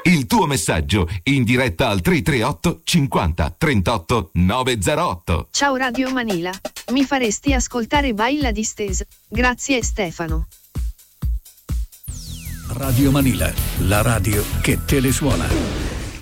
Il tuo messaggio in diretta al 338 50 38 908. Ciao Radio Manila, mi faresti ascoltare Baila distesa? Grazie Stefano. Radio Manila, la radio che te le suona.